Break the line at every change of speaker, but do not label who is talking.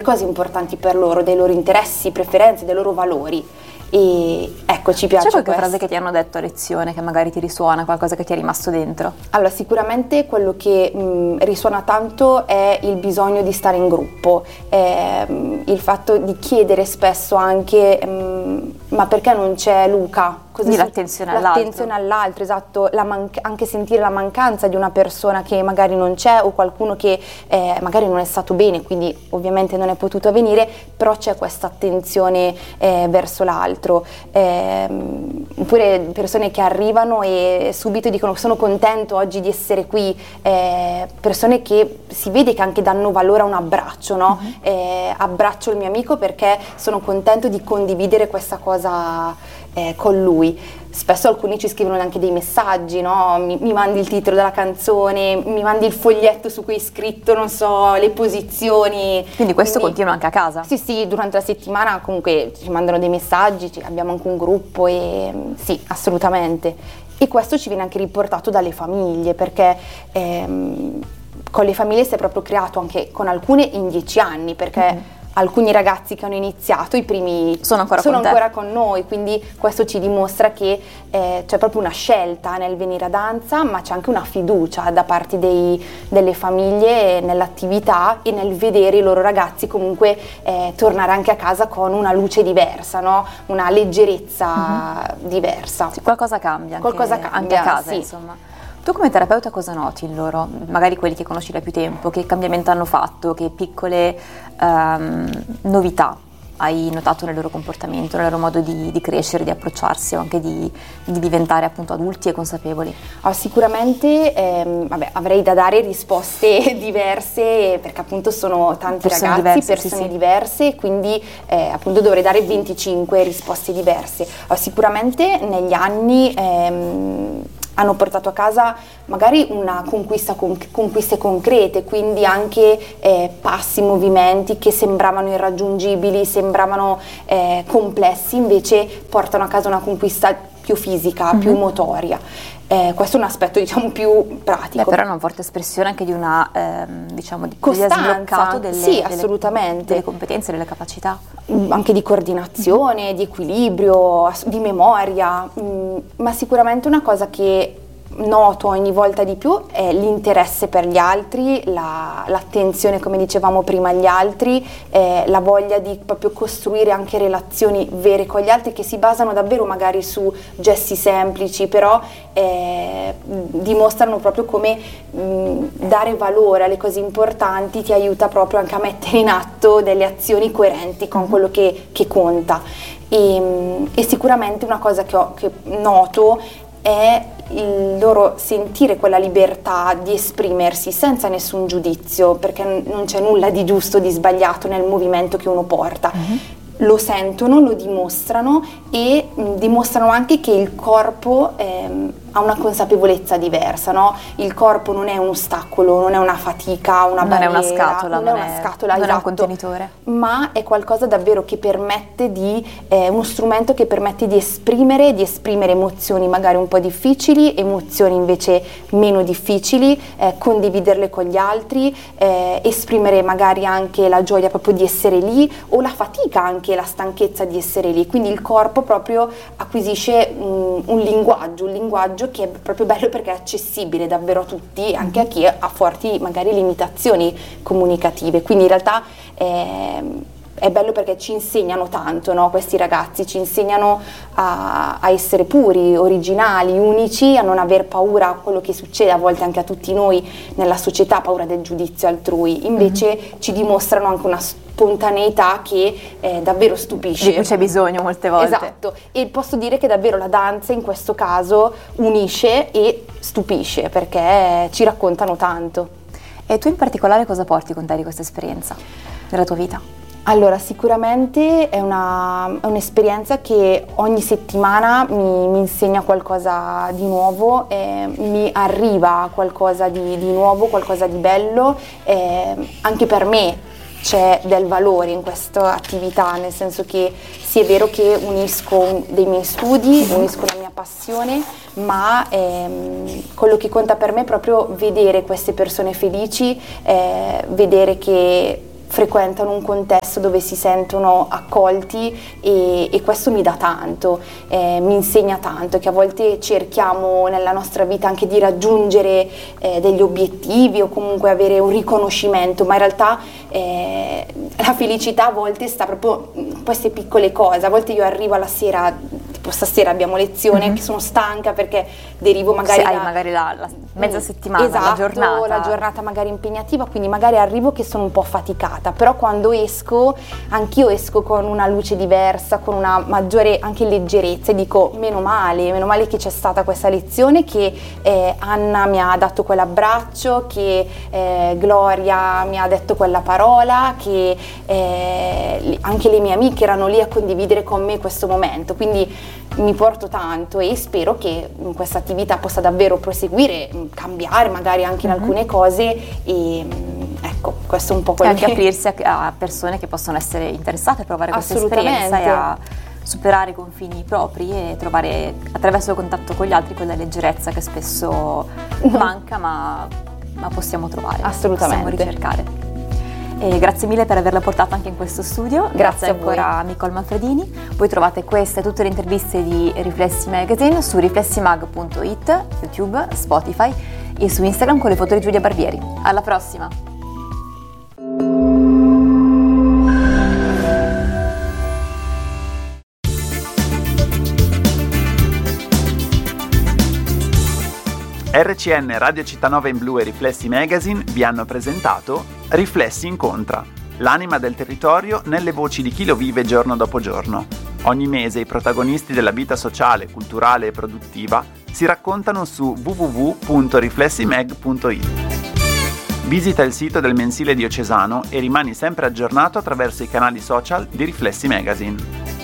cose importanti per loro, dei loro interessi, preferenze, dei loro valori. E ecco, ci piace.
C'è qualche
questo.
frase che ti hanno detto a lezione che magari ti risuona, qualcosa che ti è rimasto dentro?
Allora, sicuramente quello che risuona tanto è il bisogno di stare in gruppo, il fatto di chiedere spesso anche ma perché non c'è Luca?
Quindi l'attenzione all'altro.
L'attenzione all'altro, esatto, anche sentire la mancanza di una persona che magari non c'è o qualcuno che magari non è stato bene, quindi ovviamente non è potuto venire, però c'è questa attenzione verso l'altro. Oppure persone che arrivano e subito dicono sono contento oggi di essere qui, persone che si vede che anche danno valore a un abbraccio, no? Abbraccio il mio amico perché sono contento di condividere questa cosa con lui. Spesso alcuni ci scrivono anche dei messaggi, no? Mi mandi il titolo della canzone, mi mandi il foglietto su cui hai scritto, non so, le posizioni.
Quindi questo continua anche a casa?
Sì, durante la settimana comunque ci mandano dei messaggi, abbiamo anche un gruppo e sì, assolutamente. E questo ci viene anche riportato dalle famiglie, perché con le famiglie si è proprio creato anche con alcune in 10 anni, perché alcuni ragazzi che hanno iniziato i primi
sono ancora
con noi, quindi questo ci dimostra che c'è proprio una scelta nel venire a danza, ma c'è anche una fiducia da parte delle famiglie nell'attività e nel vedere i loro ragazzi comunque tornare anche a casa con una luce diversa, no? Una leggerezza diversa.
Sì, qualcosa cambia anche a casa,
sì.
Insomma. Tu come terapeuta cosa noti in loro? Magari quelli che conosci da più tempo, che cambiamento hanno fatto, che piccole novità hai notato nel loro comportamento, nel loro modo di crescere, di approcciarsi o anche di diventare appunto adulti e consapevoli?
Sicuramente avrei da dare risposte diverse perché appunto sono tanti ragazzi, persone diverse, quindi appunto dovrei dare 25 risposte diverse. Sicuramente negli anni hanno portato a casa magari una conquiste concrete, quindi anche passi, movimenti che sembravano irraggiungibili, sembravano complessi, invece portano a casa una conquista più fisica, più motoria. Questo è un aspetto diciamo più pratico.
Però è una forte espressione anche di una diciamo di
costanza,
sbloccato
sì, assolutamente,
delle competenze, delle capacità.
Anche di coordinazione, di equilibrio, di memoria, ma sicuramente una cosa che noto ogni volta di più è l'interesse per gli altri, l'attenzione, come dicevamo prima, agli altri, la voglia di proprio costruire anche relazioni vere con gli altri che si basano davvero magari su gesti semplici, però dimostrano proprio come dare valore alle cose importanti ti aiuta proprio anche a mettere in atto delle azioni coerenti con quello che conta. E sicuramente una cosa che noto è il loro sentire quella libertà di esprimersi senza nessun giudizio, perché non c'è nulla di giusto o di sbagliato nel movimento che uno porta. Lo sentono, lo dimostrano e dimostrano anche che il corpo ha una consapevolezza diversa, no? Il corpo non è un ostacolo, non è una fatica, una barriera,
non è una scatola,
non è
esatto, un contenitore,
ma è qualcosa davvero che permette uno strumento che permette di esprimere emozioni magari un po' difficili, emozioni invece meno difficili, condividerle con gli altri, esprimere magari anche la gioia proprio di essere lì o la fatica anche, la stanchezza di essere lì, quindi il corpo proprio acquisisce un linguaggio che è proprio bello perché è accessibile davvero a tutti, anche a chi ha forti magari limitazioni comunicative, quindi in realtà è bello perché ci insegnano tanto, no? Questi ragazzi ci insegnano a essere puri, originali, unici, a non aver paura a quello che succede a volte anche a tutti noi nella società, paura del giudizio altrui, invece ci dimostrano anche una spontaneità che davvero stupisce.
Di cui c'è bisogno molte volte.
Esatto, e posso dire che davvero la danza in questo caso unisce e stupisce perché ci raccontano tanto.
E tu in particolare cosa porti con te di questa esperienza nella tua vita?
Allora, sicuramente è un'esperienza che ogni settimana mi insegna qualcosa di nuovo, mi arriva qualcosa di nuovo, qualcosa di bello, anche per me c'è del valore in questa attività, nel senso che sì, è vero che unisco dei miei studi, unisco la mia passione, ma quello che conta per me è proprio vedere queste persone felici, vedere che frequentano un contesto dove si sentono accolti e questo mi dà tanto, mi insegna tanto, che a volte cerchiamo nella nostra vita anche di raggiungere degli obiettivi o comunque avere un riconoscimento, ma in realtà la felicità a volte sta proprio in queste piccole cose. A volte io arrivo alla sera, tipo stasera abbiamo lezione, che sono stanca perché derivo magari
hai magari la mezza settimana,
esatto,
la
giornata magari impegnativa, quindi magari arrivo che sono un po' affaticata, però quando esco, anch'io esco con una luce diversa, con una maggiore anche leggerezza, e dico meno male che c'è stata questa lezione, che Anna mi ha dato quell'abbraccio, che Gloria mi ha detto quella parola, che anche le mie amiche erano lì a condividere con me questo momento, quindi mi porto tanto e spero che questa attività possa davvero proseguire, cambiare magari anche in alcune cose, e ecco, questo è un po' quello
che... anche aprirsi a persone che possono essere interessate a provare questa esperienza e a superare i confini propri e trovare attraverso il contatto con gli altri quella leggerezza che spesso manca, ma possiamo trovare, possiamo ricercare. E grazie mille per averla portata anche in questo studio. Grazie ancora a Nicole Manfredini. Voi trovate queste e tutte le interviste di Riflessi Magazine su riflessimag.it, YouTube, Spotify e su Instagram con le foto di Giulia Barbieri. Alla prossima!
RCN, Radio Città Nova in Blu e Riflessi Magazine vi hanno presentato Riflessi Incontra, l'anima del territorio nelle voci di chi lo vive giorno dopo giorno. Ogni mese i protagonisti della vita sociale, culturale e produttiva si raccontano su www.riflessimag.it. Visita il sito del mensile diocesano e rimani sempre aggiornato attraverso i canali social di Riflessi Magazine.